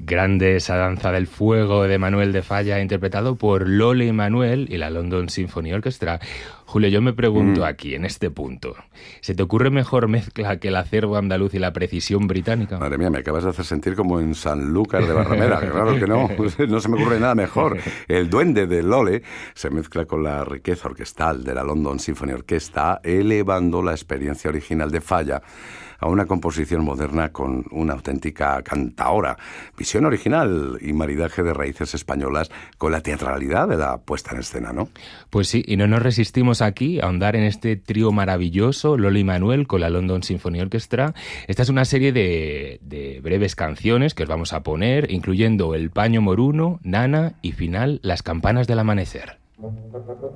Grande esa danza del fuego de Manuel de Falla, interpretado por Lole Manuel y la London Symphony Orchestra. Julio, yo me pregunto aquí, en este punto, ¿se te ocurre mejor mezcla que el acervo andaluz y la precisión británica? Madre mía, me acabas de hacer sentir como en Sanlúcar de Barrameda. Claro que no, no se me ocurre nada mejor. El duende de Lole se mezcla con la riqueza orquestal de la London Symphony Orchestra, elevando la experiencia original de Falla a una composición moderna con una auténtica cantaora, visión original y maridaje de raíces españolas con la teatralidad de la puesta en escena, ¿no? Pues sí, y no nos resistimos aquí a ahondar en este trío maravilloso, Lole y Manuel, con la London Symphony Orchestra. Esta es una serie de breves canciones que os vamos a poner, incluyendo El paño moruno, Nana y final Las campanas del amanecer.